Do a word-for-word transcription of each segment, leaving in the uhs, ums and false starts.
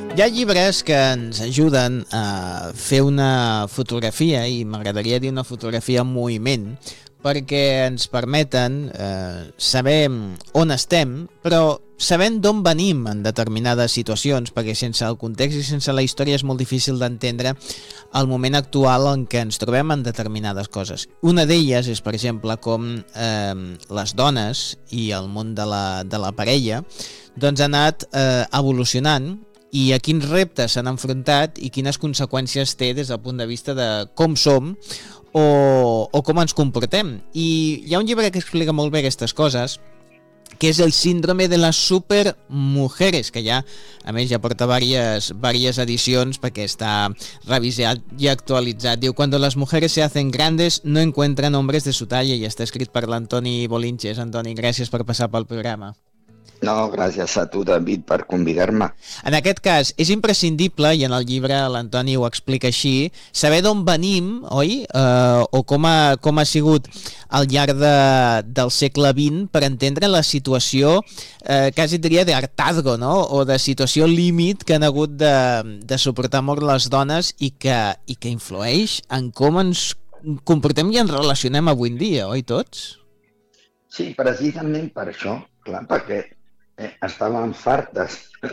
Hi ha llibres que ens ajuden a fer una fotografia, i m'agradaria dir una fotografia en moviment, perquè ens permeten eh, saber on estem, però sabent d'on venim en determinades situacions, perquè sense el context i sense la història és molt difícil d'entendre el moment actual en què ens trobem en determinades coses. Una d'elles és, per exemple, com eh, les dones i el món de la, de la parella doncs ha anat eh, evolucionant, i a quins reptes s'han enfrontat i quines conseqüències té des del punt de vista de com som o, o com ens comportem. I hi ha un llibre que explica molt bé aquestes coses, que és el síndrome de les supermujeres, que ja, a més, ja porta diverses, diverses edicions perquè està revisat i actualitzat. Diu, cuando las mujeres se hacen grandes no encuentran hombres de su talla, i està escrit per l'Antoni Bolinches. Antoni, gràcies per passar pel programa. No, gràcies a tu, David, per convidar-me. En aquest cas, és imprescindible, i en el llibre l'Antoni ho explica així, saber d'on venim, oi? Uh, o com ha, com ha sigut al llarg de, del segle vint per entendre la situació, eh, quasi diria d'hartazgo, no? O de situació límit que han hagut de, de suportar molt les dones i que, i que influeix en com ens comportem i ens relacionem avui en dia, oi tots? Sí, precisament per això, clar, perquè Eh, estàvem fartes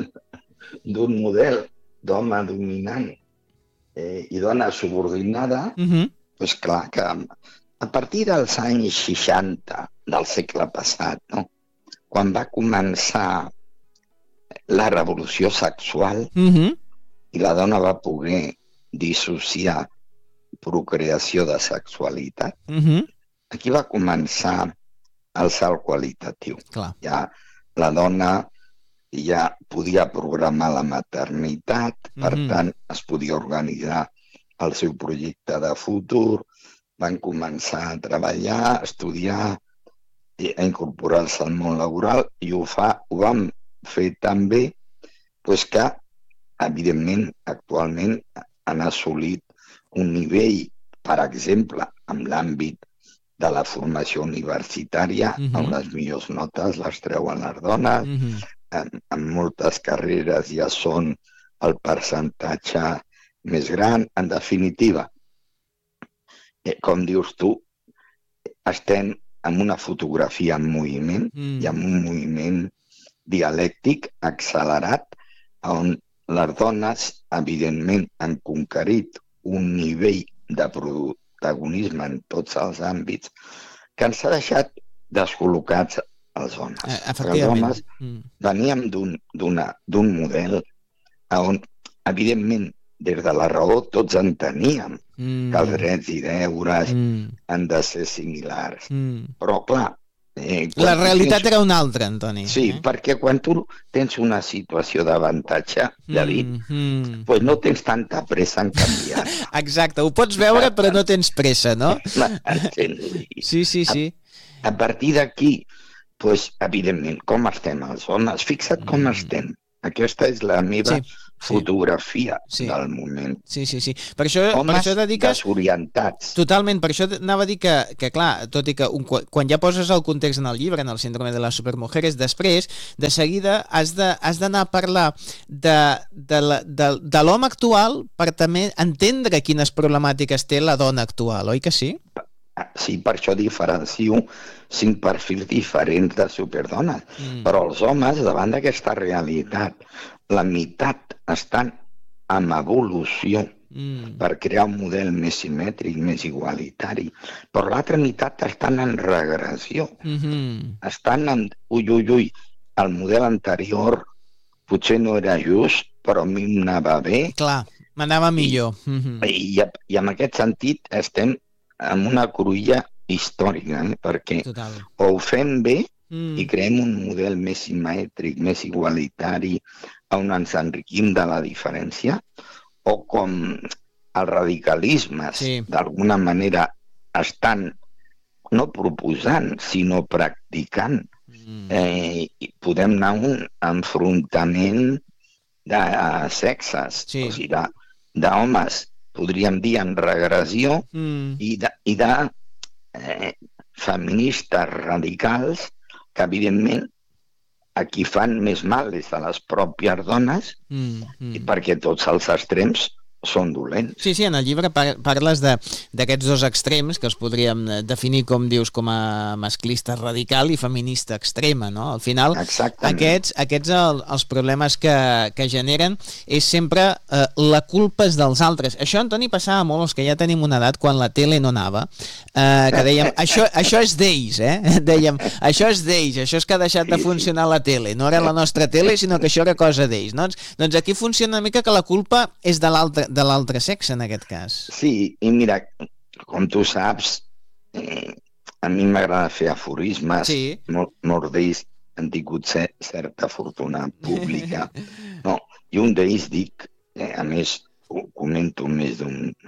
d'un model d'home dominant eh, i dona subordinada, uh-huh. doncs clar que a partir dels anys seixanta del segle passat, no? Quan va començar la revolució sexual uh-huh. i la dona va poder dissociar procreació de sexualitat, uh-huh. aquí va començar el salt qualitatiu. Clar. Ja la dona ja podia programar la maternitat, per mm-hmm. tant, es podia organitzar el seu projecte de futur, van començar a treballar, a estudiar, a incorporar-se al món laboral, i ho, fa, ho vam fer tan bé pues que, evidentment, actualment han assolit un nivell, per exemple, en l'àmbit de la formació universitària, uh-huh. on les millors notes les treuen les dones, uh-huh. en, en moltes carreres ja són el percentatge més gran. En definitiva, eh, com dius tu, estem en una fotografia en moviment mm. i en un moviment dialèctic accelerat, on les dones, evidentment, han conquerit un nivell de producte protagonisme en tots els àmbits que ens ha deixat descol·locats els homes. Eh, els homes mm. veníem d'un model on, evidentment, des de la raó tots enteníem mm. que els drets i deures mm. han de ser similars. Mm. Però, clar... Eh, la realitat tens... era una altra, Antoni. Sí, eh? perquè quan tu tens una situació d'avantatge, David, mm, mm. pues no tens tanta pressa en canviar. Exacte, ho pots veure però no tens pressa, no? Sí, sí, sí. A, a partir d'aquí, pues, evidentment, com estem els homes? Fixa't com mm. estem. Aquesta és la meva... Sí. fotografia sí. del moment. Sí, sí, sí. Per això, homes per això dediques... desorientats. Totalment, per això anava a dir que, que clar, tot i que un, quan ja poses el context en el llibre, en el síndrome de les supermujeres, després, de seguida, has d'anar a parlar de, de, la, de, de l'home actual per també entendre quines problemàtiques té la dona actual, oi que sí? Sí, per això diferencio cinc perfils diferents de superdones. Mm. Però els homes, davant d'aquesta realitat, la meitat estan en evolució mm. per crear un model més simètric, més igualitari, però l'altra meitat estan en regressió. Mm-hmm. Estan en... Ui, ui, ui, el model anterior potser no era just, però a mi m'anava bé. Clar, m'anava millor. I, mm-hmm. i, i en aquest sentit estem en una cruïlla històrica, eh? Perquè Total. O ho fem bé mm. i creem un model més simètric, més igualitari, on ens enriquim de la diferència, o com els radicalismes sí. d'alguna manera estan no proposant, sinó practicant. Mm. Eh, podem anar a un enfrontament de sexes, sí. o sigui, d'homes, podríem dir, en regressió, mm. i de, i de eh, feministes radicals que, evidentment, a qui fan més mal és a les pròpies dones, mm, mm. perquè tots els extrems són dolents. Sí, sí, en el llibre par parles d'aquests dos extrems que els podríem definir, com dius, com a masclista radical i feminista extrema, no? Al final, Exactament. aquests, aquests el, els problemes que, que generen és sempre eh, la culpa és dels altres. Això, Antoni, passava molt, els que ja tenim una edat, quan la tele no anava, eh, que dèiem, això, això és d'ells, eh? Dèiem, això és d'ells, això és que ha deixat de funcionar la tele. No era la nostra tele, sinó que això era cosa d'ells. No? Doncs aquí funciona una mica que la culpa és de l'altre de l'altre sexe, en aquest cas. Sí, i mira, com tu saps, eh, a mi m'agrada fer aforismes, sí. Mol, molts d'ells han tingut certa fortuna pública, no? I un d'ells dic, eh, a més, ho comento més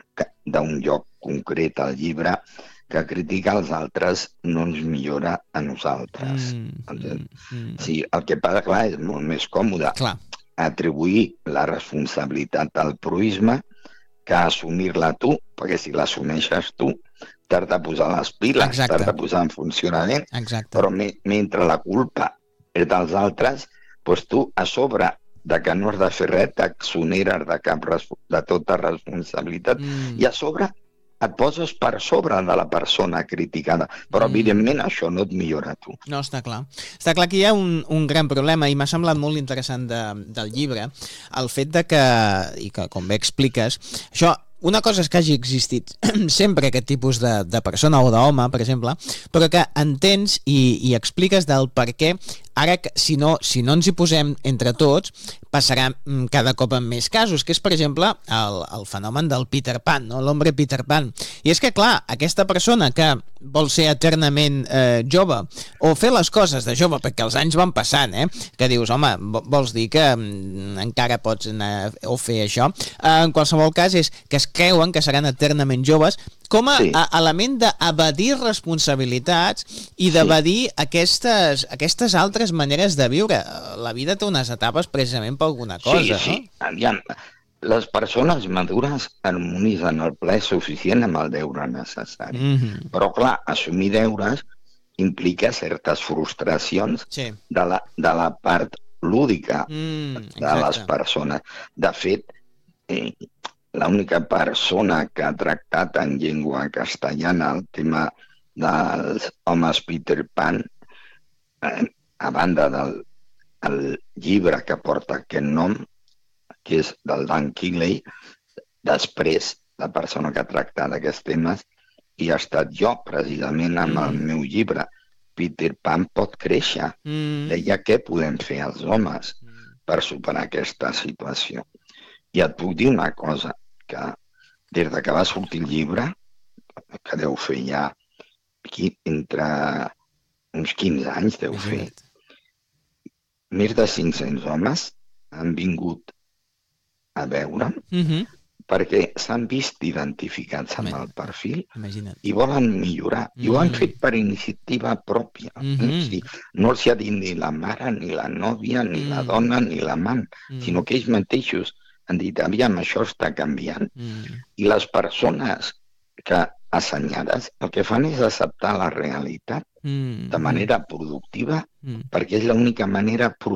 d'un lloc concret al llibre, que criticar els altres no ens millora a nosaltres. Mm, mm, mm. Sí, el que passa, clar, és molt més còmode. Clar. Atribuir la responsabilitat al proisme que assumir-la tu, perquè si l'assumeixes tu, t'has de posar les piles, t'has de posar en funcionament, Exacte. Però me mentre la culpa és dels altres, doncs tu, a sobre de que no has de fer res, t'exoneres de, cap de tota responsabilitat, mm. i a sobre et poses per sobre de la persona criticada, però mm. evidentment això no et millora tu. No, està clar. Està clar que hi ha un, un gran problema, i m'ha semblat molt interessant de, del llibre, el fet de que, i que com bé expliques, això, una cosa és que hagi existit sempre aquest tipus de, de persona o d'home, per exemple, però que entens i, i expliques del per què ara, si no, si no ens hi posem entre tots, passarà cada cop en més casos, que és, per exemple, el, el fenomen del Peter Pan, no? L'hombre Peter Pan. I és que, clar, aquesta persona que vol ser eternament eh, jove, o fer les coses de jove, perquè els anys van passant, eh? Que dius, home, vols dir que mm, encara pots anar o fer això? Eh, en qualsevol cas, és que es creuen que seran eternament joves, com a, sí. a element d'evadir responsabilitats i d'evadir sí. aquestes, aquestes altres maneres de viure. La vida té unes etapes precisament per alguna cosa, sí, sí. no? Aviam, les persones madures harmonitzen el ple suficient amb el deure necessari. Mm-hmm. Però, clar, assumir deures implica certes frustracions sí. de, la, de la part lúdica mm, de les persones. De fet, eh, l'única persona que ha tractat en llengua castellana el tema dels homes Peter Pan, eh, a banda del el llibre que porta aquest nom, que és del Dan Kiley, després la persona que ha tractat aquests temes, i ha estat jo, precisament, amb mm. el meu llibre, Peter Pan pot créixer. Mm. Deia què podem fer els homes mm. per superar aquesta situació. I et puc dir una cosa, que des de que va sortir el llibre, que deu fer ja entre uns quinze anys, deu fer, més de cinc-cents homes han vingut a veure'm mm-hmm. perquè s'han vist identificats amb el perfil Imagina't. I volen millorar. Mm-hmm. I ho han fet per iniciativa pròpia. Mm-hmm. Sí, no els ha dit ni la mare, ni la nòvia, ni mm-hmm. la dona, ni l'amant, mm-hmm. sinó que ells mateixos han dit, aviam, això està canviant. Mm-hmm. I les persones que assenyades el que fan és acceptar la realitat mm-hmm. de manera productiva mm-hmm. perquè és l'única manera pro